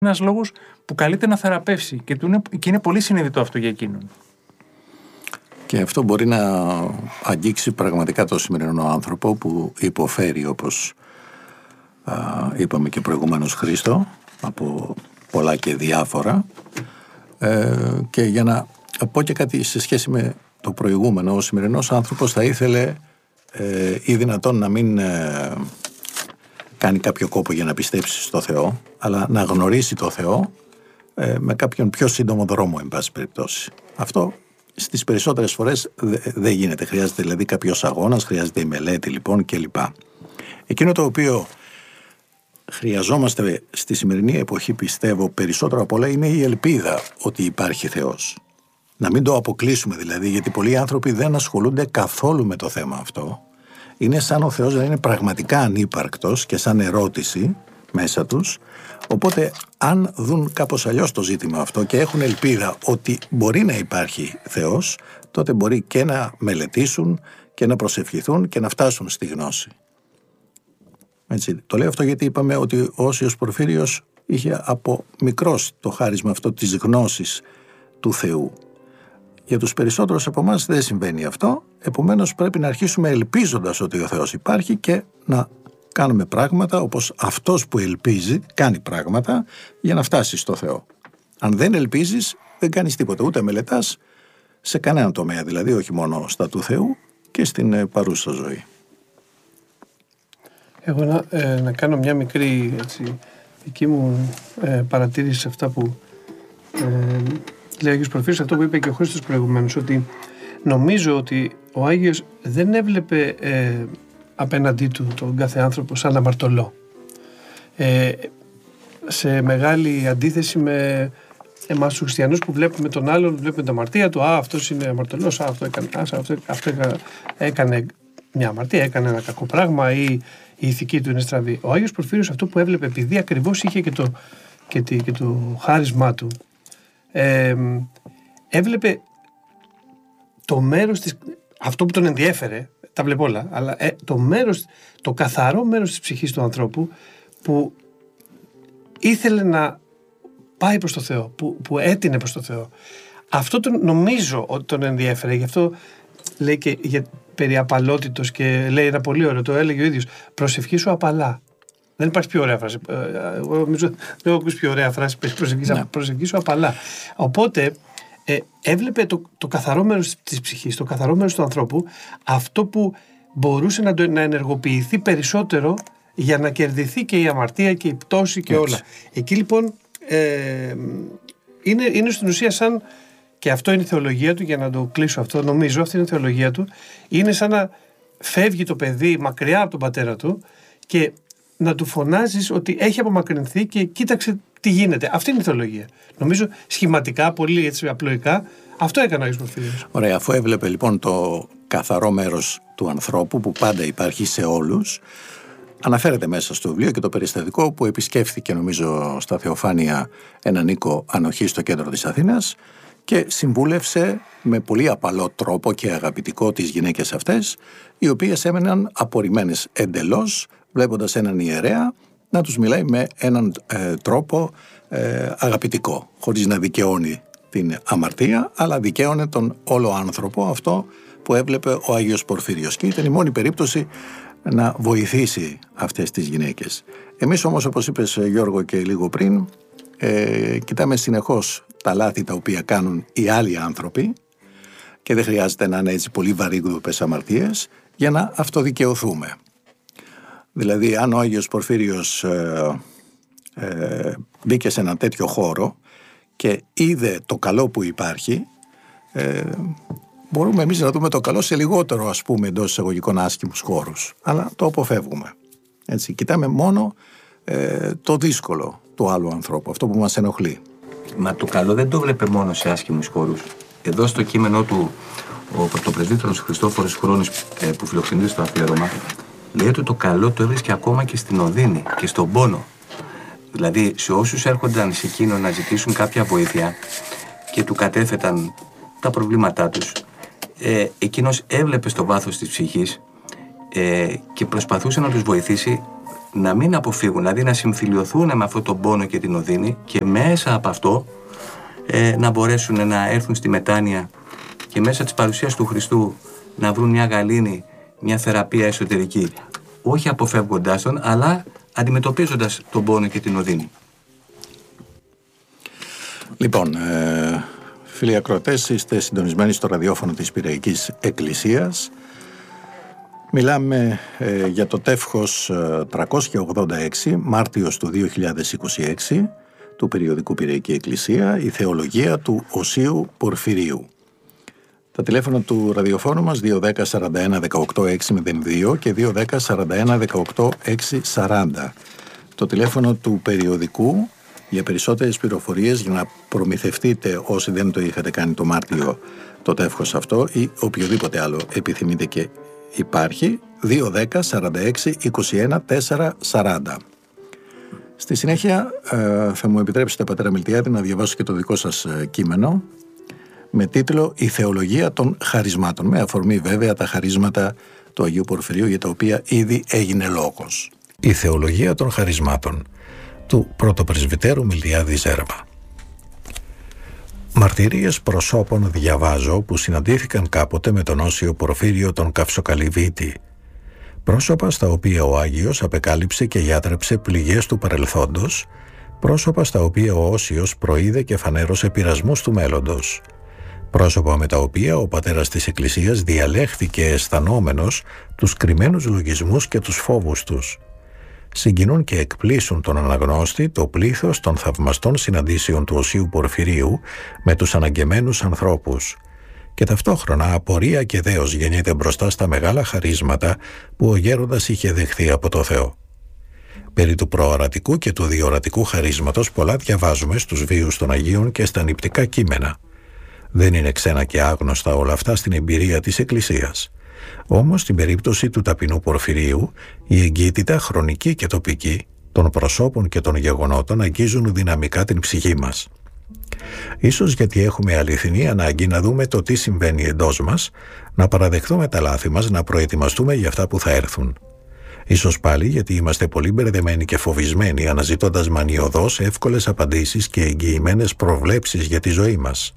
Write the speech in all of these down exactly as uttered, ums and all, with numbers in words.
ένας λόγος που καλείται να θεραπεύσει και, του είναι, και είναι πολύ συνειδητό αυτό για εκείνον. Και αυτό μπορεί να αγγίξει πραγματικά το σημερινό άνθρωπο που υποφέρει, όπως α, είπαμε και προηγουμένως, Χρήστο, από πολλά και διάφορα. Ε, και για να πω και κάτι σε σχέση με το προηγούμενο, ο σημερινός άνθρωπος θα ήθελε ε, ή δυνατόν να μην ε, κάνει κάποιο κόπο για να πιστέψει στο Θεό, αλλά να γνωρίσει το Θεό ε, με κάποιον πιο σύντομο δρόμο, εν πάση περιπτώσει. Αυτό στις περισσότερες φορές δεν γίνεται. Χρειάζεται δηλαδή κάποιος αγώνας, χρειάζεται η μελέτη λοιπόν κλπ. Εκείνο το οποίο χρειαζόμαστε στη σημερινή εποχή, πιστεύω, περισσότερο απ' όλα είναι η ελπίδα ότι υπάρχει Θεός. Να μην το αποκλείσουμε δηλαδή, γιατί πολλοί άνθρωποι δεν ασχολούνται καθόλου με το θέμα αυτό. Είναι σαν ο Θεός να είναι πραγματικά ανύπαρκτος και σαν ερώτηση μέσα τους. Οπότε αν δουν κάπως αλλιώς το ζήτημα αυτό και έχουν ελπίδα ότι μπορεί να υπάρχει Θεός, τότε μπορεί και να μελετήσουν και να προσευχηθούν και να φτάσουν στη γνώση. Έτσι, το λέω αυτό γιατί είπαμε ότι ο Όσιος Πορφύριος είχε από μικρός το χάρισμα αυτό της γνώσης του Θεού. Για τους περισσότερους από εμάς δεν συμβαίνει αυτό, επομένως πρέπει να αρχίσουμε ελπίζοντας ότι ο Θεός υπάρχει και να κάνουμε πράγματα όπως αυτός που ελπίζει κάνει πράγματα για να φτάσει στο Θεό. Αν δεν ελπίζεις δεν κάνεις τίποτα, ούτε μελετάς σε κανένα τομέα, δηλαδή όχι μόνο στα του Θεού και στην παρούσα ζωή. Εγώ να, ε, να κάνω μια μικρή έτσι, δική μου ε, παρατήρηση σε αυτά που ε, λέει ο Άγιος Πορφύριος, αυτό που είπε και ο Χρήστος προηγουμένως, ότι νομίζω ότι ο Άγιος δεν έβλεπε ε, απέναντί του τον κάθε άνθρωπο σαν αμαρτωλό. Ε, σε μεγάλη αντίθεση με εμάς τους χριστιανούς που βλέπουμε τον άλλον, βλέπουμε την αμαρτία του, α, αυτός είναι αμαρτωλός, α, αυτό έκανε, α, αυτό, αυτό έκανε μια αμαρτία, έκανε ένα κακό πράγμα ή η ηθική του είναι στραβή. Ο Άγιος Πορφύριος αυτό που έβλεπε, επειδή ακριβώς είχε και το, και τη, και το χάρισμά του, ε, έβλεπε το μέρος της, αυτό που τον ενδιέφερε, τα βλέπω όλα, αλλά ε, το μέρος, το καθαρό μέρος της ψυχής του ανθρώπου που ήθελε να πάει προς το Θεό, που, που έτεινε προς το Θεό. Αυτό τον, νομίζω ότι τον ενδιέφερε, γι' αυτό λέει και για, περί απαλότητος και λέει ένα πολύ ωραίο, το έλεγε ο ίδιος, προσευχή σου απαλά. Δεν υπάρχει πιο ωραία φράση. Εγώ νομίζω δεν έχω ακούσει πιο ωραία φράση, προσευχή, ναι. προσευχή σου απαλά. Οπότε ε, έβλεπε το, το καθαρό μέρος της ψυχής, το καθαρό μέρος του ανθρώπου, αυτό που μπορούσε να, το, να ενεργοποιηθεί περισσότερο για να κερδιθεί και η αμαρτία και η πτώση και έτσι. Όλα. Εκεί λοιπόν ε, είναι, είναι στην ουσία σαν, και αυτό είναι η θεολογία του, για να το κλείσω αυτό, νομίζω αυτή είναι η θεολογία του, είναι σαν να φεύγει το παιδί μακριά από τον πατέρα του και να του φωνάζεις ότι έχει απομακρυνθεί και κοίταξε τι γίνεται. Αυτή είναι η θεολογία. Νομίζω σχηματικά, πολύ έτσι απλοϊκά, αυτό έκανε ο Άγιος Πορφύριος. Ωραία, αφού έβλεπε λοιπόν το καθαρό μέρος του ανθρώπου που πάντα υπάρχει σε όλους, αναφέρεται μέσα στο βιβλίο και το περιστατικό που επισκέφθηκε νομίζω στα Θεοφάνεια έναν οίκο ανοχή στο κέντρο της Αθήνας και συμβούλευσε με πολύ απαλό τρόπο και αγαπητικό τις γυναίκες αυτές, οι οποίες έμεναν απορριμμένες εντελώς, βλέποντας έναν ιερέα να τους μιλάει με έναν ε, τρόπο ε, αγαπητικό, χωρίς να δικαιώνει την αμαρτία, αλλά δικαίωνε τον όλο άνθρωπο, αυτό που έβλεπε ο Άγιος Πορφύριος. Και ήταν η μόνη περίπτωση να βοηθήσει αυτές τις γυναίκες. Εμείς όμως, όπως είπες Γιώργο και λίγο πριν, ε, κοιτάμε συνεχώς τα λάθη τα οποία κάνουν οι άλλοι άνθρωποι και δεν χρειάζεται να είναι έτσι πολύ βαρύγδουπες αμαρτίες για να αυτοδικαιωθούμε. Δηλαδή, αν ο Άγιος Πορφύριος ε, ε, μπήκε σε ένα τέτοιο χώρο και είδε το καλό που υπάρχει, ε, μπορούμε εμείς να δούμε το καλό σε λιγότερο, ας πούμε, εντός εισαγωγικών άσχημους χώρους. Αλλά το αποφεύγουμε. Έτσι, κοιτάμε μόνο ε, το δύσκολο του άλλου ανθρώπου, αυτό που μας ενοχλεί. Μα το καλό δεν το βλέπε μόνο σε άσχημους χώρους. Εδώ στο κείμενό του, ο πρωτοπρεσβύτερος Χριστόφορος Χρόνης, ε, που φιλοξενείται στο αφιέρωμα, λέει ότι το καλό το έβρισκε ακόμα και στην οδύνη και στον πόνο. Δηλαδή, σε όσους έρχονταν σε εκείνο να ζητήσουν κάποια βοήθεια και του κατέθεταν τα προβλήματά τους, ε, εκείνος έβλεπε στο βάθος της ψυχής ε, και προσπαθούσε να τους βοηθήσει να μην αποφύγουν, δηλαδή να συμφιλιωθούν με αυτόν τον πόνο και την οδύνη και μέσα από αυτό ε, να μπορέσουν να έρθουν στη μετάνοια και μέσα της παρουσίας του Χριστού να βρουν μια γαλήνη, μια θεραπεία εσωτερική, όχι αποφεύγοντάς τον, αλλά αντιμετωπίζοντας τον πόνο και την οδύνη. Λοιπόν, ε, φίλοι ακροατές, είστε συντονισμένοι στο ραδιόφωνο της Πειραϊκής Εκκλησίας. Μιλάμε ε, για το τεύχος ε, τριακόσια ογδόντα έξι, Μάρτιος του δύο χιλιάδες είκοσι έξι, του περιοδικού Πειραϊκή Εκκλησία, η θεολογία του Οσίου Πορφυρίου. Τα τηλέφωνα του ραδιοφώνου μας δύο ένα μηδέν σαράντα ένα δεκαοκτώ έξι μηδέν δύο και δύο ένα μηδέν σαράντα ένα δεκαοκτώ έξι σαράντα. Το τηλέφωνο του περιοδικού για περισσότερες πληροφορίες, για να προμηθευτείτε όσοι δεν το είχατε κάνει το Μάρτιο το τεύχος αυτό ή οποιοδήποτε άλλο επιθυμείτε και υπάρχει, δύο ένα μηδέν σαράντα έξι είκοσι ένα τετρακόσια σαράντα. Στη συνέχεια ε, θα μου επιτρέψετε, πατέρα Μιλτιάδη, να διαβάσω και το δικό σας ε, κείμενο με τίτλο «Η θεολογία των χαρισμάτων», με αφορμή βέβαια τα χαρίσματα του Αγίου Πορφυρίου, για τα οποία ήδη έγινε λόγος. Η θεολογία των χαρισμάτων του πρωτοπρεσβυτέρου Μιλτιάδη Ζέρβα. Μαρτυρίες προσώπων διαβάζω που συναντήθηκαν κάποτε με τον Όσιο Πορφύριο τον Καυσοκαλυβίτη, πρόσωπα στα οποία ο Άγιος απεκάλυψε και γιατρέψε πληγές του παρελθόντος, πρόσωπα στα οποία ο Όσιος προείδε και φανέρωσε πειρασμούς του μέλλοντος, πρόσωπα με τα οποία ο πατέρας της Εκκλησίας διαλέχθηκε αισθανόμενος τους κρυμμένους λογισμούς και τους φόβους τους. Συγκινούν και εκπλήσουν τον αναγνώστη το πλήθος των θαυμαστών συναντήσεων του Οσίου Πορφυρίου με τους αναγκεμένους ανθρώπους, και ταυτόχρονα απορία και δέος γεννιέται μπροστά στα μεγάλα χαρίσματα που ο γέροντας είχε δεχθεί από το Θεό. Περί του προορατικού και του διορατικού χαρίσματος πολλά διαβάζουμε στους βίους των Αγίων και στα νηπτικά κείμενα. Δεν είναι ξένα και άγνωστα όλα αυτά στην εμπειρία της Εκκλησίας. Όμως στην περίπτωση του ταπεινού Πορφυρίου, η εγκύτητα χρονική και τοπική των προσώπων και των γεγονότων αγγίζουν δυναμικά την ψυχή μας. Ίσως γιατί έχουμε αληθινή ανάγκη να δούμε το τι συμβαίνει εντός μας, να παραδεχθούμε τα λάθη μας, να προετοιμαστούμε για αυτά που θα έρθουν. Ίσως πάλι γιατί είμαστε πολύ μπερδεμένοι και φοβισμένοι, αναζητώντας μανιωδώς εύκολες απαντήσεις και εγγυημένες προβλέψεις για τη ζωή μας.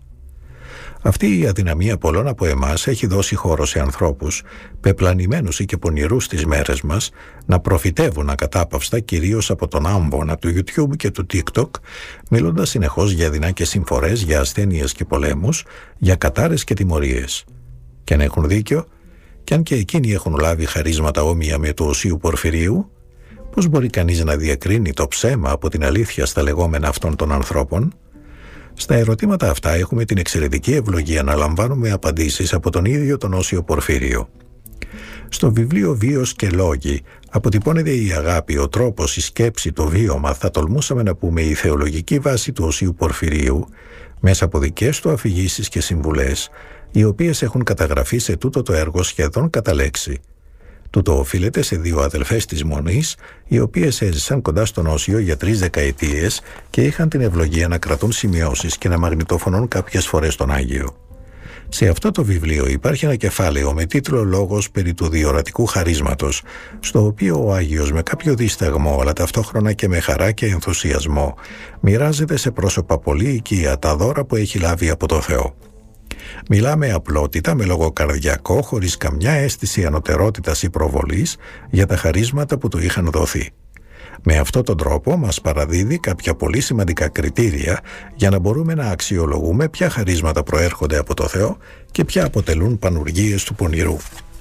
Αυτή η αδυναμία πολλών από εμάς έχει δώσει χώρο σε ανθρώπους, πεπλανημένους ή και πονηρούς στις μέρες μας, να προφητεύουν ακατάπαυστα, κυρίως από τον άμβονα του YouTube και του TikTok, μιλώντας συνεχώς για δεινά και συμφορές, για ασθένειες και πολέμους, για κατάρες και τιμωρίες. Και αν έχουν δίκιο, κι αν και εκείνοι έχουν λάβει χαρίσματα όμοια με του Οσίου Πορφυρίου, πώς μπορεί κανείς να διακρίνει το ψέμα από την αλήθεια στα λεγόμενα αυτών των ανθρώπων? Στα ερωτήματα αυτά έχουμε την εξαιρετική ευλογία να λαμβάνουμε απαντήσεις από τον ίδιο τον Όσιο Πορφύριο. Στο βιβλίο «Βίος και Λόγοι» αποτυπώνεται η αγάπη, ο τρόπος, η σκέψη, το βίωμα, θα τολμούσαμε να πούμε η θεολογική βάση του Οσίου Πορφυρίου, μέσα από δικές του αφηγήσεις και συμβουλές, οι οποίες έχουν καταγραφεί σε τούτο το έργο σχεδόν κατά λέξη. Τούτο οφείλεται σε δύο αδελφές της Μονής, οι οποίες έζησαν κοντά στον Όσιο για τρεις δεκαετίες και είχαν την ευλογία να κρατούν σημειώσεις και να μαγνητοφωνούν κάποιες φορές τον Άγιο. Σε αυτό το βιβλίο υπάρχει ένα κεφάλαιο με τίτλο «Λόγος περί του διορατικού χαρίσματος», στο οποίο ο Άγιος με κάποιο δισταγμό, αλλά ταυτόχρονα και με χαρά και ενθουσιασμό, μοιράζεται σε πρόσωπα πολύ οικία τα δώρα που έχει λάβει από το Θεό. Μιλάμε απλότητα, με λογοκαρδιακό, χωρίς καμιά αίσθηση ανωτερότητας ή προβολής για τα χαρίσματα που του είχαν δοθεί. Με αυτόν τον τρόπο μας παραδίδει κάποια πολύ σημαντικά κριτήρια για να μπορούμε να αξιολογούμε ποια χαρίσματα προέρχονται από το Θεό και ποια αποτελούν πανουργίες του πονηρού.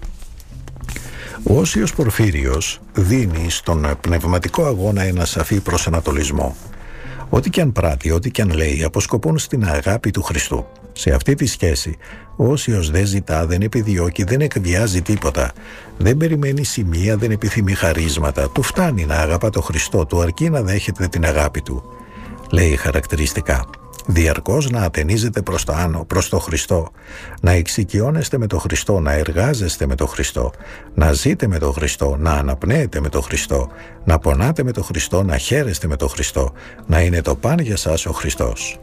Ο Όσιος Πορφύριος δίνει στον πνευματικό αγώνα ένα σαφή προσανατολισμό. Ό,τι και αν πράττει, ό,τι και αν λέει, αποσκοπούν στην αγάπη του Χριστού. Σε αυτή τη σχέση, ο Όσιος δεν ζητά, δεν επιδιώκει, δεν εκβιάζει τίποτα. Δεν περιμένει σημεία, δεν επιθυμεί χαρίσματα. Του φτάνει να αγαπά το Χριστό, του αρκεί να δέχεται την αγάπη του. Λέει χαρακτηριστικά: διαρκώς να ατενίζετε προς το άνω, προς το Χριστό, να εξοικειώνεστε με το Χριστό, να εργάζεστε με το Χριστό, να ζείτε με το Χριστό, να αναπνέετε με το Χριστό, να πονάτε με το Χριστό, να χαίρεστε με το Χριστό, να είναι το παν για σας ο Χριστός.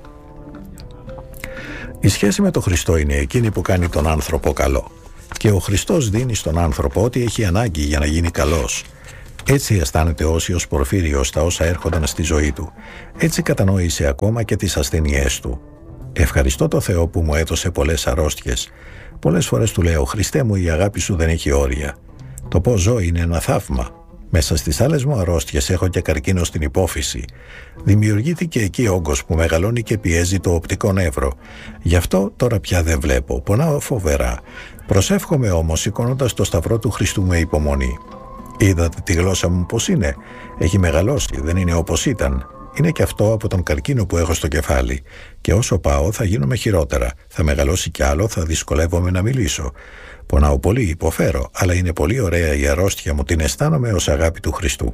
Η σχέση με τον Χριστό είναι εκείνη που κάνει τον άνθρωπο καλό, και ο Χριστός δίνει στον άνθρωπο ό,τι έχει ανάγκη για να γίνει καλός. Έτσι αισθάνεται ο Όσιος Πορφύριος τα όσα έρχονταν στη ζωή του. Έτσι κατανόησε ακόμα και τις ασθένειές του. Ευχαριστώ το Θεό που μου έδωσε πολλές αρρώστιες. Πολλές φορές του λέω: Χριστέ μου, η αγάπη σου δεν έχει όρια. Το πώς ζω είναι ένα θαύμα. Μέσα στις άλλες μου αρρώστιες έχω και καρκίνο στην υπόφυση. Δημιουργήθηκε εκεί όγκος που μεγαλώνει και πιέζει το οπτικό νεύρο. Γι' αυτό τώρα πια δεν βλέπω. Πονάω φοβερά. Προσεύχομαι όμως σηκώνοντας το σταυρό του Χριστού με υπομονή. Είδατε τη γλώσσα μου πώς είναι? Έχει μεγαλώσει, δεν είναι όπως ήταν. Είναι και αυτό από τον καρκίνο που έχω στο κεφάλι. Και όσο πάω θα γίνομαι χειρότερα. Θα μεγαλώσει κι άλλο, θα δυσκολεύομαι να μιλήσω. Πονάω πολύ, υποφέρω, αλλά είναι πολύ ωραία η αρρώστια μου, την αισθάνομαι ως αγάπη του Χριστού.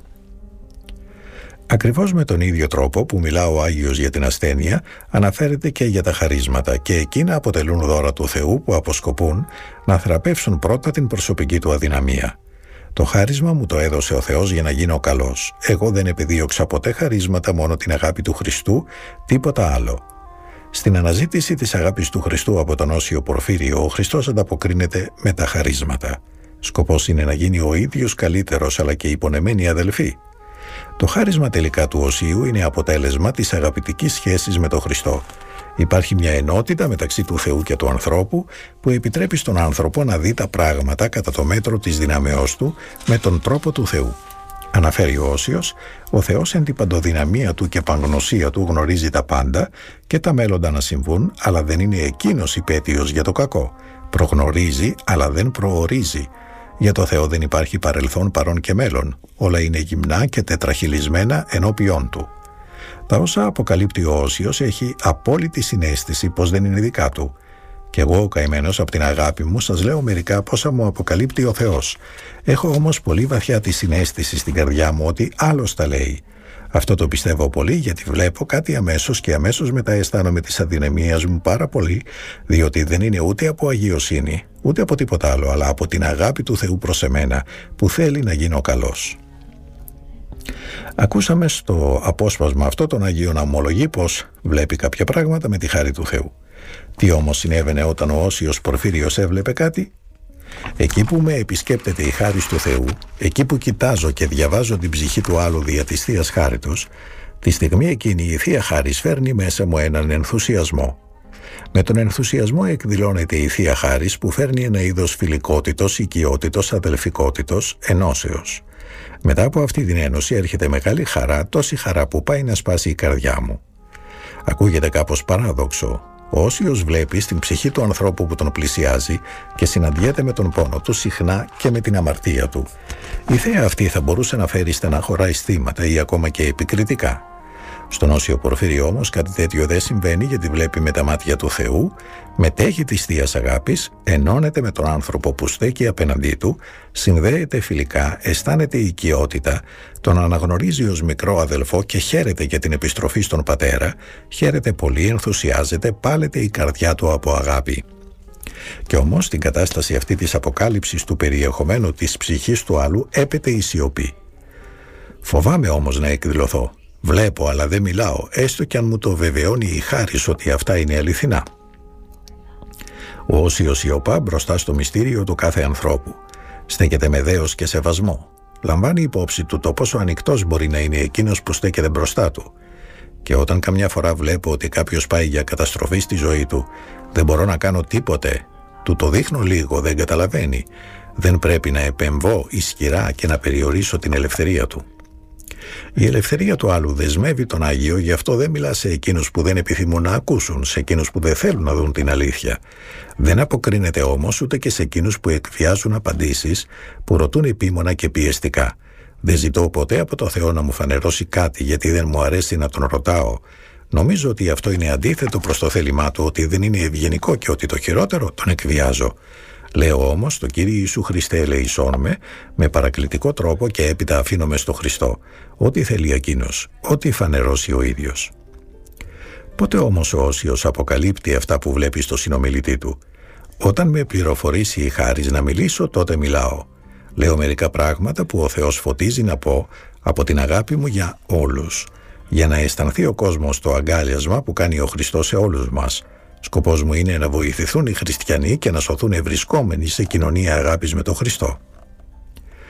Ακριβώς με τον ίδιο τρόπο που μιλά ο Άγιος για την ασθένεια, αναφέρεται και για τα χαρίσματα, και εκείνα αποτελούν δώρα του Θεού που αποσκοπούν να θεραπεύσουν πρώτα την προσωπική του αδυναμία. Το χάρισμα μου το έδωσε ο Θεός για να γίνω καλός. Εγώ δεν επιδίωξα ποτέ χαρίσματα, μόνο την αγάπη του Χριστού, τίποτα άλλο. Στην αναζήτηση της αγάπης του Χριστού από τον Όσιο Πορφύριο, ο Χριστός ανταποκρίνεται με τα χαρίσματα. Σκοπός είναι να γίνει ο ίδιος καλύτερος, αλλά και υπονεμένη αδελφή. Το χάρισμα τελικά του Οσίου είναι αποτέλεσμα της αγαπητικής σχέσης με τον Χριστό. Υπάρχει μια ενότητα μεταξύ του Θεού και του ανθρώπου που επιτρέπει στον άνθρωπο να δει τα πράγματα κατά το μέτρο της δυναμεώς του με τον τρόπο του Θεού. Αναφέρει ο Όσιος, ο Θεός εν την παντοδυναμία του και παγνωσία του γνωρίζει τα πάντα και τα μέλλοντα να συμβούν, αλλά δεν είναι εκείνος υπέτειος για το κακό. Προγνωρίζει, αλλά δεν προορίζει. Για το Θεό δεν υπάρχει παρελθόν, παρόν και μέλλον. Όλα είναι γυμνά και τετραχυλισμένα ενώπιόν του. Τα όσα αποκαλύπτει ο Όσιος έχει απόλυτη συναίσθηση πως δεν είναι δικά του. Κι εγώ, ο καημένος από την αγάπη μου, σας λέω μερικά πόσα μου αποκαλύπτει ο Θεός. Έχω όμως πολύ βαθιά τη συναίσθηση στην καρδιά μου ότι άλλος τα λέει. Αυτό το πιστεύω πολύ, γιατί βλέπω κάτι αμέσως και αμέσως μετά αισθάνομαι της αδυναμίας μου πάρα πολύ, διότι δεν είναι ούτε από αγιοσύνη, ούτε από τίποτα άλλο, αλλά από την αγάπη του Θεού προς εμένα, που θέλει να γίνω καλός. Ακούσαμε στο απόσπασμα αυτό τον Αγίο να ομολογεί πως βλέπει κάποια πράγματα με τη χάρη του Θεού. Τι όμως συνέβαινε όταν ο Όσιος Πορφύριος έβλεπε κάτι? Εκεί που με επισκέπτεται η χάρη του Θεού, εκεί που κοιτάζω και διαβάζω την ψυχή του άλλου δια της Θείας Χάριτος, τη στιγμή εκείνη η Θεία Χάρις φέρνει μέσα μου έναν ενθουσιασμό. Με τον ενθουσιασμό εκδηλώνεται η Θεία Χάρις που φέρνει ένα είδος φιλικότητος, οικειότητος, αδελφικότητος, ενώσεως. Μετά από αυτή την ένωση έρχεται μεγάλη χαρά, τόση χαρά που πάει να σπάσει η καρδιά μου. Ακούγεται κάπως παράδοξο. Ο Όσιος βλέπει στην ψυχή του ανθρώπου που τον πλησιάζει και συναντιέται με τον πόνο του συχνά και με την αμαρτία του. Η θέα αυτή θα μπορούσε να φέρει στεναχωρά αισθήματα ή ακόμα και επικριτικά. Στον Όσιο Πορφύριο όμως κάτι τέτοιο δεν συμβαίνει, γιατί βλέπει με τα μάτια του Θεού, μετέχει της Θείας Αγάπης, ενώνεται με τον άνθρωπο που στέκει απέναντί του, συνδέεται φιλικά, αισθάνεται οικειότητα, τον αναγνωρίζει ως μικρό αδελφό και χαίρεται για την επιστροφή στον πατέρα, χαίρεται πολύ, ενθουσιάζεται, πάλεται η καρδιά του από αγάπη. Και όμως στην κατάσταση αυτή της αποκάλυψης του περιεχομένου της ψυχής του άλλου έπεται η σιωπή. Φοβάμαι όμως να εκδηλωθώ. Βλέπω αλλά δεν μιλάω, έστω κι αν μου το βεβαιώνει η χάρις ότι αυτά είναι αληθινά. Ο Όσιος σιωπά μπροστά στο μυστήριο του κάθε ανθρώπου. Στέκεται με δέος και σεβασμό. Λαμβάνει υπόψη του το πόσο ανοιχτός μπορεί να είναι εκείνος που στέκεται μπροστά του. Και όταν καμιά φορά βλέπω ότι κάποιος πάει για καταστροφή στη ζωή του, δεν μπορώ να κάνω τίποτε. Του το δείχνω λίγο, δεν καταλαβαίνει. Δεν πρέπει να επεμβώ ισχυρά και να περιορίσω την ελευθερία του. Η ελευθερία του άλλου δεσμεύει τον Άγιο, γι' αυτό δεν μιλά σε εκείνους που δεν επιθυμούν να ακούσουν, σε εκείνους που δεν θέλουν να δουν την αλήθεια. Δεν αποκρίνεται όμως ούτε και σε εκείνους που εκβιάζουν απαντήσεις, που ρωτούν επίμονα και πιεστικά. Δεν ζητώ ποτέ από το Θεό να μου φανερώσει κάτι, γιατί δεν μου αρέσει να τον ρωτάω. Νομίζω ότι αυτό είναι αντίθετο προς το θέλημά του, ότι δεν είναι ευγενικό και ότι το χειρότερο τον εκβιάζω. Λέω όμως το Κύριε Ιησού Χριστέ ελεησόν με, με παρακλητικό τρόπο, και έπειτα αφήνομαι στο Χριστό, ό,τι θέλει εκείνος, ό,τι φανερώσει ο ίδιος. Πότε όμως ο Όσιος αποκαλύπτει αυτά που βλέπει στο συνομιλητή του? Όταν με πληροφορήσει η χάρις να μιλήσω, τότε μιλάω. Λέω μερικά πράγματα που ο Θεός φωτίζει να πω από την αγάπη μου για όλους, για να αισθανθεί ο κόσμος το αγκάλιασμα που κάνει ο Χριστός σε όλους μας. Σκοπός μου είναι να βοηθηθούν οι χριστιανοί και να σωθούν ευρισκόμενοι σε κοινωνία αγάπης με τον Χριστό.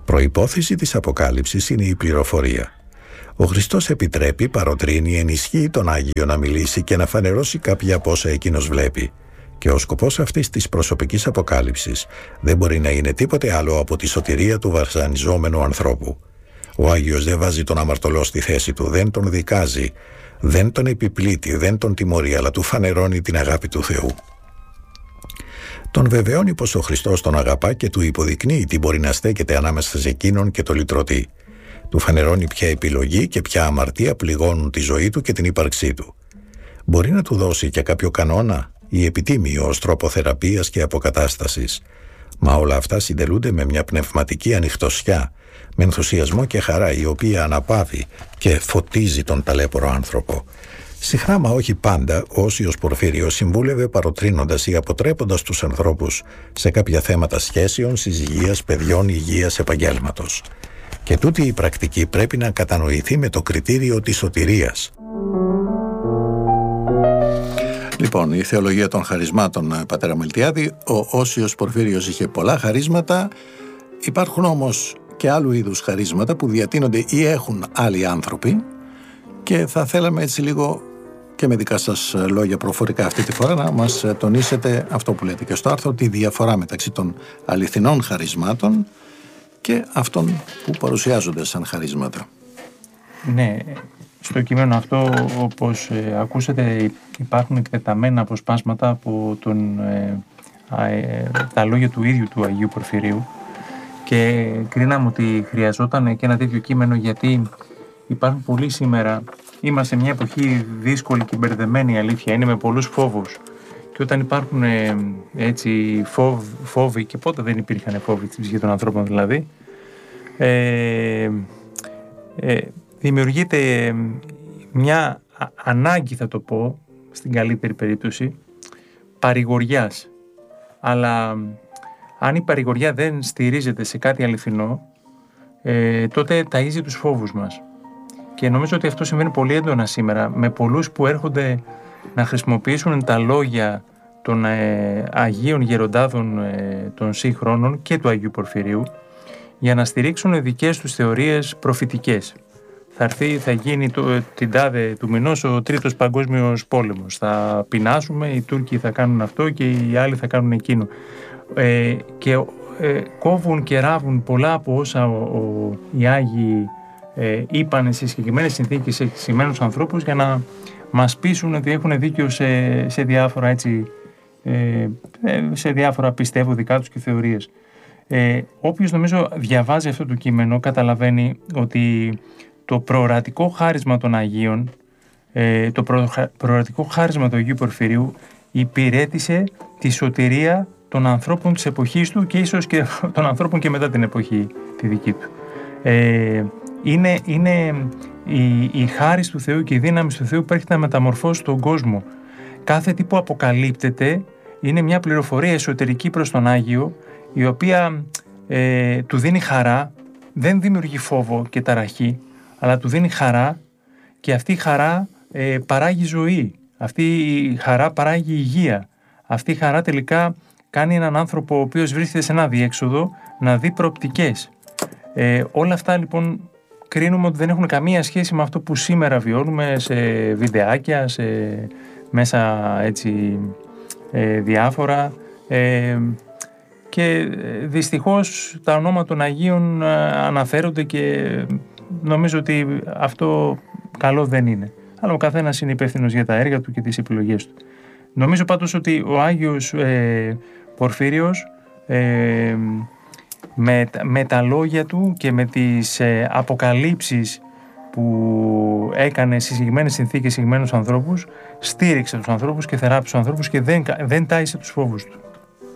Προϋπόθεση της αποκάλυψης είναι η πληροφορία. Ο Χριστός επιτρέπει, παροτρύνει, ενισχύει τον Άγιο να μιλήσει και να φανερώσει κάποια από όσα εκείνος βλέπει. Και ο σκοπός αυτής της προσωπικής αποκάλυψης δεν μπορεί να είναι τίποτε άλλο από τη σωτηρία του βασανιζόμενου ανθρώπου. Ο Άγιος δεν βάζει τον αμαρτωλό στη θέση του, δεν τον δικάζει, δεν τον επιπλήττει, δεν τον τιμωρεί, αλλά του φανερώνει την αγάπη του Θεού. Τον βεβαιώνει πως ο Χριστός τον αγαπά και του υποδεικνύει τι μπορεί να στέκεται ανάμεσα σε εκείνον και το λυτρωτή. Του φανερώνει ποια επιλογή και ποια αμαρτία πληγώνουν τη ζωή του και την ύπαρξή του. Μπορεί να του δώσει και κάποιο κανόνα ή επιτίμιο ως τρόπο θεραπείας και αποκατάστασης. Μα όλα αυτά συντελούνται με μια πνευματική ανοιχτωσιά, με ενθουσιασμό και χαρά, η οποία αναπαύει και φωτίζει τον ταλέπορο άνθρωπο. Συχνά, μα όχι πάντα, ο Όσιος Πορφύριος συμβούλευε παροτρύνοντας ή αποτρέποντας τους ανθρώπους σε κάποια θέματα σχέσεων, συζυγίας, παιδιών, υγείας, επαγγέλματος. Και τούτη η πρακτική πρέπει να κατανοηθεί με το κριτήριο της σωτηρίας. Λοιπόν, η θεολογία των χαρισμάτων, πατέρα Μιλτιάδη, ο Όσιος Πορφύριος είχε πολλά χαρίσματα. Υπάρχουν όμως και άλλου είδους χαρίσματα που διατείνονται ή έχουν άλλοι άνθρωποι, και θα θέλαμε έτσι λίγο και με δικά σας λόγια προφορικά αυτή τη φορά να μας τονίσετε αυτό που λέτε και στο άρθρο, τη διαφορά μεταξύ των αληθινών χαρισμάτων και αυτών που παρουσιάζονται σαν χαρίσματα. Ναι, στο κείμενο αυτό, όπως ε, ακούσατε, υπάρχουν εκτεταμένα αποσπάσματα από τον, ε, ε, τα λόγια του ίδιου του Αγίου Πορφυρίου, και κρίναμε ότι χρειαζόταν και ένα τέτοιο κείμενο, γιατί υπάρχουν πολλοί σήμερα. Είμαστε μια εποχή δύσκολη και μπερδεμένη, αλήθεια, είναι με πολλούς φόβους. Και όταν υπάρχουν ε, έτσι φόβ, φόβοι, και πότε δεν υπήρχαν φόβοι στην ψυχή των ανθρώπων δηλαδή, ε, ε, δημιουργείται μια ανάγκη, θα το πω, στην καλύτερη περίπτωση, παρηγοριάς. Αλλά αν η παρηγοριά δεν στηρίζεται σε κάτι αληθινό, ε, τότε ταΐζει τους φόβους μας. Και νομίζω ότι αυτό συμβαίνει πολύ έντονα σήμερα, με πολλούς που έρχονται να χρησιμοποιήσουν τα λόγια των ε, Αγίων Γεροντάδων ε, των σύγχρονων και του Αγίου Πορφυρίου για να στηρίξουν δικές τους θεωρίες προφητικές. Θα έρθει, θα γίνει το, την τάδε του μηνός ο τρίτος παγκόσμιος πόλεμος. Θα πεινάσουμε, οι Τούρκοι θα κάνουν αυτό και οι άλλοι θα κάνουν εκείνο. Ε, και ε, κόβουν και ράβουν πολλά από όσα ο, ο, οι Άγιοι ε, είπαν σε συγκεκριμένες συνθήκες, σε συγκεκριμένους ανθρώπους, για να μας πείσουν ότι έχουν δίκιο σε, σε διάφορα έτσι, ε, σε διάφορα πιστεύω δικά τους και θεωρίες. Ε, όποιος νομίζω διαβάζει αυτό το κείμενο καταλαβαίνει ότι το προορατικό χάρισμα των Αγίων, ε, το προ, προορατικό χάρισμα του Αγίου Πορφυρίου υπηρέτησε τη σωτηρία των ανθρώπων της εποχής του και ίσως και των ανθρώπων και μετά την εποχή τη δική του. Ε, είναι είναι η, η χάρις του Θεού και η δύναμη του Θεού που έρχεται να μεταμορφώσει τον κόσμο. Κάθε τι που αποκαλύπτεται είναι μια πληροφορία εσωτερική προς τον Άγιο, η οποία ε, του δίνει χαρά, δεν δημιουργεί φόβο και ταραχή, αλλά του δίνει χαρά, και αυτή η χαρά ε, παράγει ζωή, αυτή η χαρά παράγει υγεία, αυτή η χαρά τελικά κάνει έναν άνθρωπο ο οποίος βρίσκεται σε ένα διέξοδο να δει προοπτικές. Ε, όλα αυτά λοιπόν κρίνουμε ότι δεν έχουν καμία σχέση με αυτό που σήμερα βιώνουμε σε βιντεάκια, σε μέσα έτσι ε, διάφορα, ε, και δυστυχώς τα ονόματα των Αγίων αναφέρονται και νομίζω ότι αυτό καλό δεν είναι. Αλλά ο καθένας είναι υπεύθυνος για τα έργα του και τις επιλογές του. Νομίζω πάντως ότι ο Άγιος ε, Πορφύριος ε, με, με τα λόγια του και με τις ε, αποκαλύψεις που έκανε στις συγκεκριμένες συνθήκες, συγκεκριμένους ανθρώπους, στήριξε τους ανθρώπους και θεράπησε τους ανθρώπους και δεν, δεν τάισε τους φόβους του.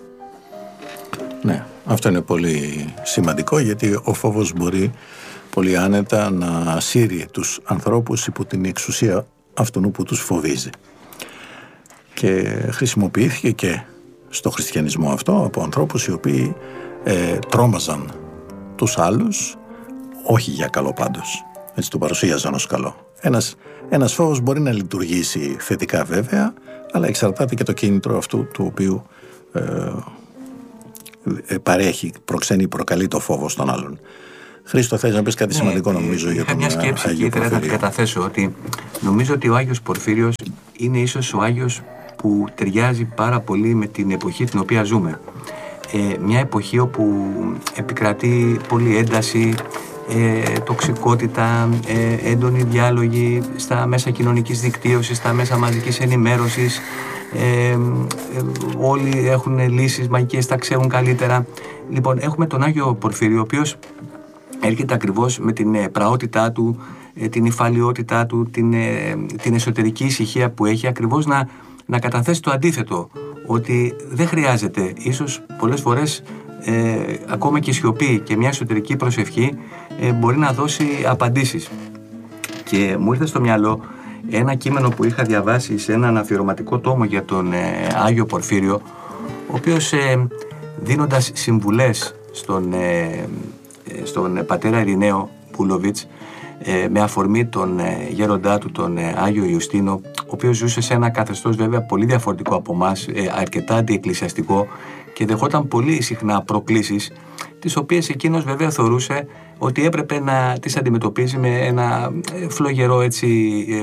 Ναι, αυτό είναι πολύ σημαντικό, γιατί ο φόβος μπορεί πολύ άνετα να σύρει τους ανθρώπους υπό την εξουσία αυτού που τους φοβίζει. Και χρησιμοποιήθηκε και στο χριστιανισμό αυτό από ανθρώπους οι οποίοι ε, τρόμαζαν τους άλλους, όχι για καλό πάντως, έτσι το παρουσίαζαν ως καλό. Ένας, ένας φόβος μπορεί να λειτουργήσει θετικά βέβαια, αλλά εξαρτάται και το κίνητρο αυτού του οποίου ε, παρέχει, προξενεί, προκαλεί το φόβο στον άλλον. Χρήστο, θες να πεις κάτι ναι, σημαντικό νομίζω για τον μια σκέψη και ήθελα να την καταθέσω, ότι νομίζω ότι ο Άγιος Πορφύριος είναι ίσως ο Άγιος που ταιριάζει πάρα πολύ με την εποχή την οποία ζούμε. Ε, μια εποχή όπου επικρατεί πολλή ένταση, ε, τοξικότητα, ε, έντονοι διάλογοι στα μέσα κοινωνικής δικτύωσης, στα μέσα μαζικής ενημέρωσης. Ε, ε, όλοι έχουν λύσεις μαγικές, τα ξέρουν καλύτερα. Λοιπόν, έχουμε τον Άγιο Πορφύριο, ο οποίος έρχεται ακριβώς με την ε, πραότητά του, ε, την υφαλιότητά του, την, ε, την εσωτερική ησυχία που έχει, ακριβώς να, να καταθέσει το αντίθετο, ότι δεν χρειάζεται, ίσως πολλές φορές ε, ακόμα και σιωπή και μια εσωτερική προσευχή ε, μπορεί να δώσει απαντήσεις. Και μου ήρθε στο μυαλό ένα κείμενο που είχα διαβάσει σε έναν αφιερωματικό τόμο για τον ε, Άγιο Πορφύριο, ο οποίος ε, δίνοντας συμβουλές στον, ε, στον πατέρα Ειρηναίο Πούλοβιτς, ε, με αφορμή τον ε, γέροντά του, τον ε, Άγιο Ιουστίνο, ο οποίος ζούσε σε ένα καθεστώς βέβαια πολύ διαφορετικό από εμάς, ε, αρκετά αντιεκκλησιαστικό, και δεχόταν πολύ συχνά προκλήσεις, τις οποίες εκείνος βέβαια θεωρούσε ότι έπρεπε να τις αντιμετωπίζει με ένα φλογερό, έτσι, ε,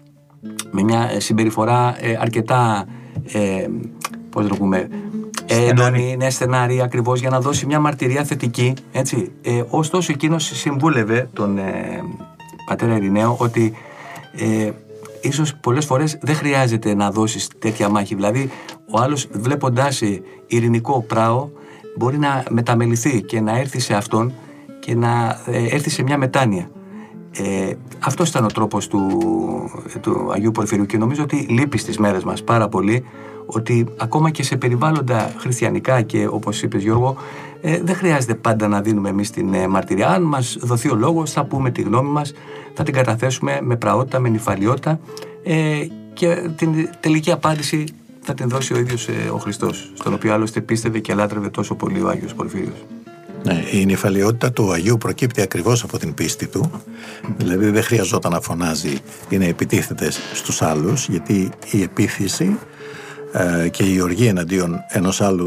με μια συμπεριφορά ε, αρκετά, ε, πώς το πούμε, έντονη, είναι στενάρη, ακριβώς για να δώσει μια μαρτυρία θετική, έτσι. Ε, ωστόσο εκείνος συμβούλευε τον ε, πατέρα Ειρηναίο ότι ε, ίσως πολλές φορές δεν χρειάζεται να δώσεις τέτοια μάχη. Δηλαδή ο άλλος, βλέποντάς ειρηνικό πράο, μπορεί να μεταμεληθεί και να έρθει σε αυτόν και να ε, έρθει σε μια μετάνοια. Ε, αυτός ήταν ο τρόπος του, του Αγίου Πορφυρίου, και νομίζω ότι λείπει στις μέρες μας πάρα πολύ, ότι ακόμα και σε περιβάλλοντα χριστιανικά, και όπως είπες Γιώργο, ε, δεν χρειάζεται πάντα να δίνουμε εμείς την ε, μαρτυρία. Αν μας δοθεί ο λόγος, θα πούμε τη γνώμη μας, θα την καταθέσουμε με πραότητα, με νηφαλιότητα, ε, και την τελική απάντηση θα την δώσει ο ίδιος ε, ο Χριστός, στον οποίο άλλωστε πίστευε και λάτρευε τόσο πολύ ο Άγιος Πορφύριος. Ναι, η νηφαλιότητα του Αγίου προκύπτει ακριβώς από την πίστη του. Δηλαδή δεν χρειαζόταν να φωνάζει ή να επιτίθεται στους άλλους, γιατί η επίθεση ε, και η οργή εναντίον ενός άλλου,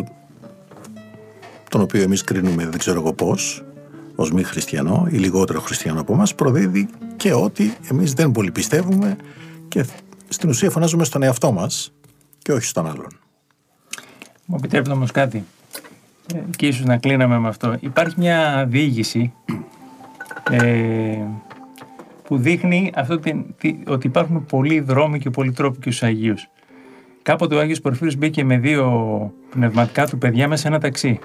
τον οποίο εμείς κρίνουμε δεν ξέρω εγώ πώς, ως μη χριστιανό ή λιγότερο χριστιανό από μας, προδίδει και ότι εμείς δεν πολύ πιστεύουμε και στην ουσία φωνάζουμε στον εαυτό μας και όχι στον άλλον. Μου επιτρέπετε όμως κάτι, και ίσως να κλείναμε με αυτό. Υπάρχει μια διήγηση ε, που δείχνει αυτό, ότι υπάρχουν πολλοί δρόμοι και πολλοί τρόποι και στους Αγίους. Κάποτε ο Άγιος Πορφύριος μπήκε με δύο πνευματικά του παιδιά μέσα σε ένα ταξί.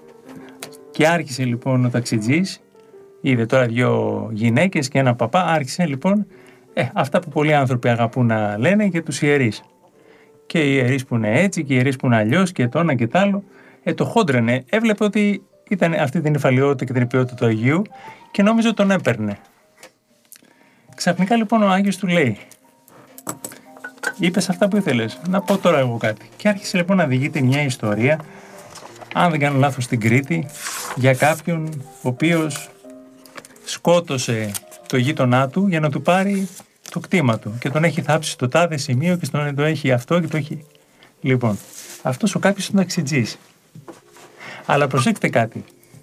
Και άρχισε λοιπόν ο ταξιτζής, είδε τώρα δύο γυναίκες και ένα παπά, άρχισε λοιπόν ε, αυτά που πολλοί άνθρωποι αγαπούν να λένε για τους ιερείς. Και οι ιερείς που είναι έτσι και οι ιερείς που είναι αλλιώς και το ένα και το άλλο. Ε, το χόντρενε, έβλεπε ότι ήταν αυτή την υφαλιότητα και την υπηότητα του Αγίου και νόμιζε τον έπαιρνε. Ξαφνικά λοιπόν ο Άγιος του λέει, είπες αυτά που ήθελες, να πω τώρα εγώ κάτι. Και άρχισε λοιπόν να διηγείται μια ιστορία, αν δεν κάνω λάθος στην Κρήτη, για κάποιον ο οποίος σκότωσε το γείτονά του για να του πάρει το κτήμα του και τον έχει θάψει στο τάδε σημείο και στον το έχει αυτό και το έχει. Λοιπόν, αυτός ο κάποιος είναι ταξιτζής. Αλλά προσέξτε κάτι.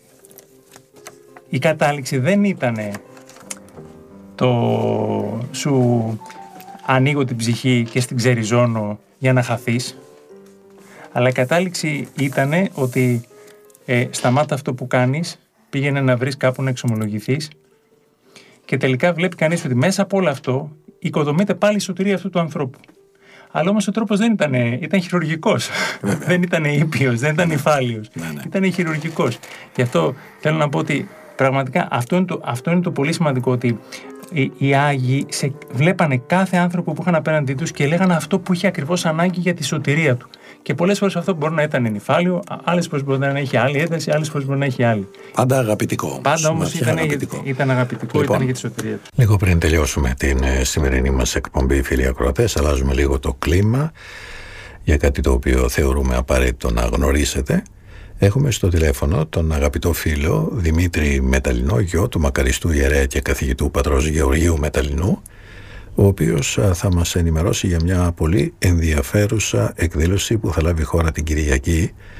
Η κατάληξη δεν ήταν το σου ανοίγω την ψυχή και στην ξεριζώνω για να χαθείς. Αλλά η κατάληξη ήταν ότι ε, σταμάτα αυτό που κάνεις, πήγαινε να βρεις κάπου να εξομολογηθείς και τελικά βλέπει κανείς ότι μέσα από όλο αυτό οικοδομείται πάλι η σωτηρία αυτού του ανθρώπου. Αλλά όμως ο τρόπος δεν ήταν, ήταν χειρουργικός. Δεν ήταν ήπιος, δεν ήταν υφάλιος. Ήταν χειρουργικός. Γι' αυτό θέλω να πω ότι πραγματικά αυτό είναι το, αυτό είναι το πολύ σημαντικό, ότι οι, οι Άγιοι σε, βλέπανε κάθε άνθρωπο που είχαν απέναντί τους και λέγανε αυτό που είχε ακριβώς ανάγκη για τη σωτηρία του. Και πολλές φορές αυτό μπορεί να ήταν νηφάλιο, άλλες φορές μπορεί να έχει άλλη ένταση, άλλες φορές μπορεί να έχει άλλη. Πάντα αγαπητικό όμως. Πάντα όμως ήταν αγαπητικό, ήταν, αγαπητικό, λοιπόν, ήταν για τη σωτηρία του. Λίγο πριν τελειώσουμε την σημερινή μας εκπομπή, φίλοι ακροατές, αλλάζουμε λίγο το κλίμα για κάτι το οποίο θεωρούμε απαραίτητο να γνωρίσετε. Έχουμε στο τηλέφωνο τον αγαπητό φίλο Δημήτρη Μεταλλινό, γιο του μακαριστού ιερέα και καθηγητού πατρός Γεωργίου Μεταλλινού, ο οποίος θα μας ενημερώσει για μια πολύ ενδιαφέρουσα εκδήλωση που θα λάβει χώρα την Κυριακή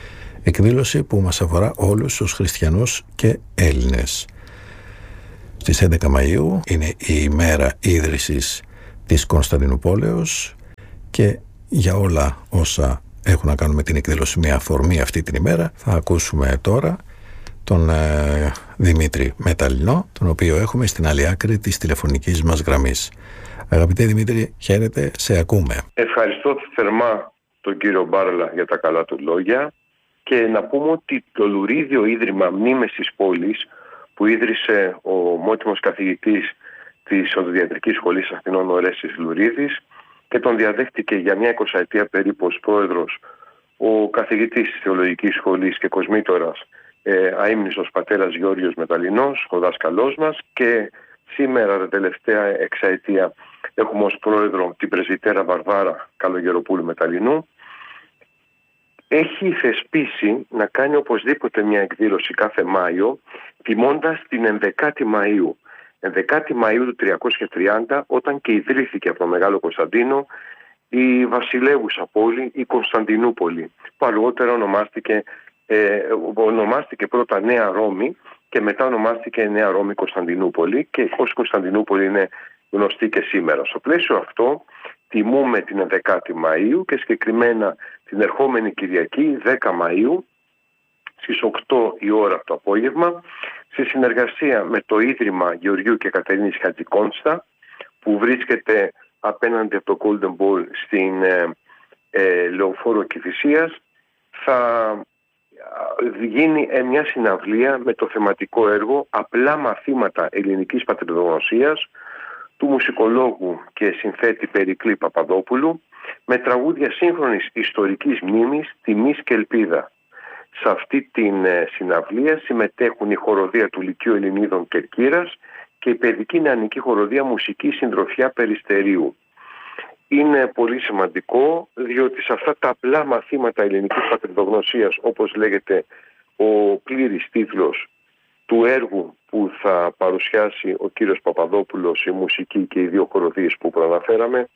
εκδήλωση που μας αφορά όλους τους χριστιανούς και Έλληνες. Στις έντεκα Μαΐου είναι η ημέρα ίδρυσης της Κωνσταντινούπολεως και για όλα όσα έχουν να κάνουν με την εκδήλωση με αφορμή αυτή την ημέρα θα ακούσουμε τώρα τον ε, Δημήτρη Μεταλλινό, τον οποίο έχουμε στην άλλη άκρη της τηλεφωνικής μας γραμμής. Αγαπητέ Δημήτρη, χαίρετε, σε ακούμε. Ευχαριστώ θερμά τον κύριο Μπάρλα για τα καλά του λόγια και να πούμε ότι το Λουρίδιο Ίδρυμα Μνήμες της Πόλης που ίδρυσε ο μόνιμος καθηγητής της Οδοντιατρικής Σχολής Αθηνών ο Ρέσης Λουρίδης και τον διαδέχτηκε για μια εικοσαετία περίπου ως πρόεδρος ο καθηγητής της Θεολογικής Σχολής και κοσμήτορας ε, αείμνηστος πατέρας Γεώργιος Μεταλλινός, ο δάσκαλός μας, και σήμερα τα τελευταία εξαετία έχουμε ως πρόεδρο την πρεσβυτέρα Βαρβάρα Καλογεροπούλου Μεταλλινού. Έχει θεσπίσει να κάνει οπωσδήποτε μια εκδήλωση κάθε Μάιο, τιμώντας την ενδεκάτη Μαΐου. ενδεκάτη Μαΐου του τριακόσια τριάντα, όταν και ιδρύθηκε από τον Μεγάλο Κωνσταντίνο η βασιλεύουσα πόλη, η Κωνσταντινούπολη, που αργότερα ονομάστηκε, ε, ονομάστηκε πρώτα Νέα Ρώμη και μετά ονομάστηκε Νέα Ρώμη Κωνσταντινούπολη και ως Κωνσταντινούπολη είναι γνωστή και σήμερα. Στο πλαίσιο αυτό τιμούμε την ενδεκάτη Μαΐου και συγκεκριμένα την ερχόμενη Κυριακή δέκα Μαΐου στις οκτώ η ώρα το απόγευμα, σε συνεργασία με το Ίδρυμα Γεωργίου και Κατερίνης Χατζικόνστα που βρίσκεται απέναντι από το Golden Ball στην ε, ε, Λεωφόρο Κηφισίας, θα γίνει ε, μια συναυλία με το θεματικό έργο «Απλά μαθήματα ελληνικής πατριδογνωσίας» του μουσικολόγου και συνθέτη Περικλή Παπαδόπουλου, με τραγούδια σύγχρονης ιστορικής μνήμης, τιμής και ελπίδα. Σε αυτή την ε, συναυλία συμμετέχουν η χοροδία του Λυκείου Ελληνίδων Κερκύρας και η παιδική νεανική χοροδία Μουσική Συντροφιά Περιστερίου. Είναι πολύ σημαντικό διότι σε αυτά τα απλά μαθήματα ελληνικής πατριδογνωσίας, όπως λέγεται ο πλήρης τίτλος του έργου που θα παρουσιάσει ο κύριος Παπαδόπουλος, η μουσική και οι δύο χοροδίες που προαναφέραμε,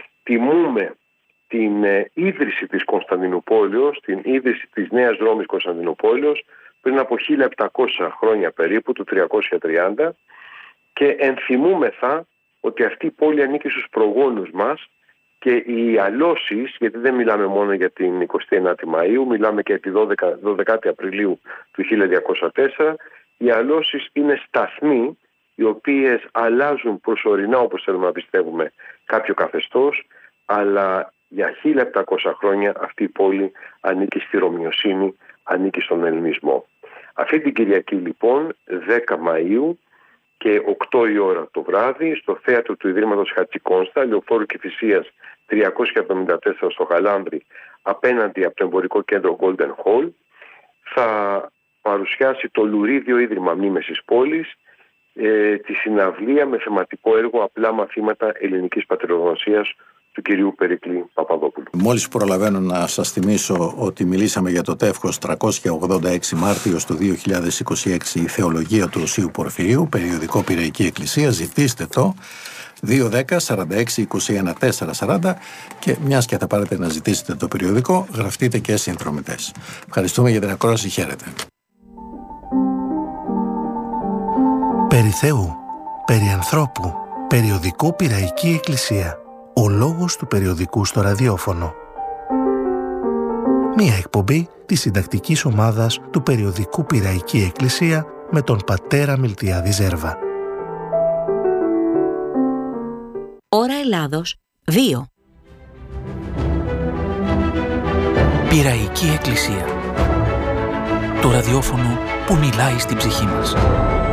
τιμούμε την ε, ίδρυση της Κωνσταντινούπολεως, την ίδρυση της Νέας Ρώμης Κωνσταντινούπολεως πριν από χίλια επτακόσια χρόνια περίπου, του τριακόσια τριάντα, και ενθυμούμεθα ότι αυτή η πόλη ανήκει στους προγόνους μας και οι αλώσεις, γιατί δεν μιλάμε μόνο για την εικοστή ένατη Μαΐου, μιλάμε και για τη δώδεκα Απριλίου του χίλια διακόσια τέσσερα, οι αλώσεις είναι σταθμοί οι οποίες αλλάζουν προσωρινά, όπως θέλουμε να πιστεύουμε, κάποιο καθεστώς, αλλά για χίλια επτακόσια χρόνια αυτή η πόλη ανήκει στη Ρωμιοσύνη, ανήκει στον Ελληνισμό. Αυτή την Κυριακή λοιπόν, δέκα Μαΐου και οκτώ η ώρα το βράδυ, στο θέατρο του Ιδρύματος Χατζικόνστα, Λεωφόρου Κηφισίας τριακόσια εβδομήντα τέσσερα στο Χαλάνδρη, απέναντι από το εμπορικό κέντρο Golden Hall, θα παρουσιάσει το Λουρίδιο Ίδρυμα Μνήμες της Πόλης ε, τη συναυλία με θεματικό έργο «Απλά μαθήματα ελληνικής πατριδογνωσίας» του κυρίου Περικλή Παπαδόπουλου. Μόλις προλαβαίνω να σας θυμίσω ότι μιλήσαμε για το τεύχος τριακόσια ογδόντα έξι Μάρτιος του δύο χιλιάδες είκοσι έξι, η Θεολογία του Οσίου Πορφυρίου, περιοδικό Πειραϊκή Εκκλησία. Ζητήστε το δύο δέκα σαράντα έξι είκοσι ένα τετρακόσια σαράντα και μιας και θα πάρετε να ζητήσετε το περιοδικό, γραφτείτε και συνδρομητές. Ευχαριστούμε για την ακρόαση. Χαίρετε. Περί Θεού, περί ανθρώπου, περιοδικό Πειραϊκή Εκκλησία. Ο λόγος του περιοδικού στο ραδιόφωνο. Μία εκπομπή της συντακτικής ομάδας του περιοδικού Πειραϊκή Εκκλησία με τον πατέρα Μιλτιάδη Ζέρβα. Ώρα Ελλάδος δύο. Πειραϊκή Εκκλησία. Το ραδιόφωνο που μιλάει στην ψυχή μας.